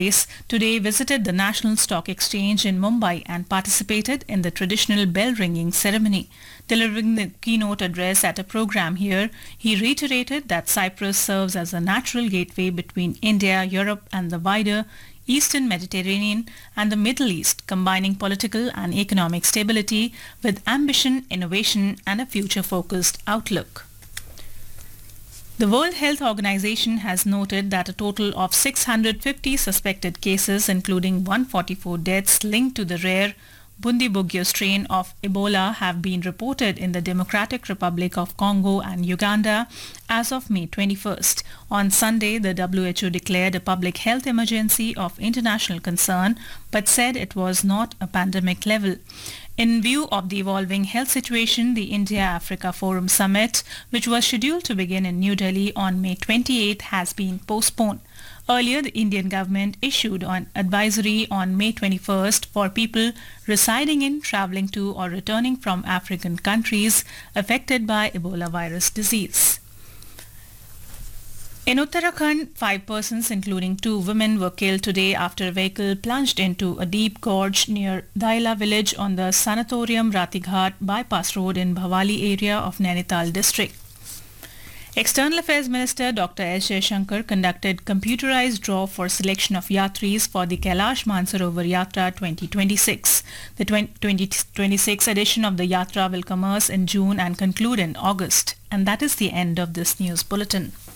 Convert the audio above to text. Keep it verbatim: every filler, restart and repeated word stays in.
today visited the National Stock Exchange in Mumbai and participated in the traditional bell-ringing ceremony. Delivering the keynote address at a program here, he reiterated that Cyprus serves as a natural gateway between India, Europe and the wider Eastern Mediterranean and the Middle East, combining political and economic stability with ambition, innovation and a future-focused outlook. The World Health Organization has noted that a total of six hundred fifty suspected cases, including one hundred forty-four deaths linked to the rare Bundibugyo strain of Ebola, have been reported in the Democratic Republic of Congo and Uganda as of May twenty-first. On Sunday, the W H O declared a public health emergency of international concern, but said it was not a pandemic level. In view of the evolving health situation, the India-Africa Forum Summit, which was scheduled to begin in New Delhi on May twenty-eighth, has been postponed. Earlier, the Indian government issued an advisory on May twenty-first for people residing in, travelling to or returning from African countries affected by Ebola virus disease. In Uttarakhand, five persons, including two women, were killed today after a vehicle plunged into a deep gorge near Daila village on the Sanatorium Ratighat bypass road in Bhavali area of Nainital district. External Affairs Minister Doctor S. Jaishankar conducted computerized draw for selection of yatris for the Kailash Mansarovar Yatra twenty twenty-six. The twenty twenty-six edition of the Yatra will commence in June and conclude in August. And that is the end of this news bulletin.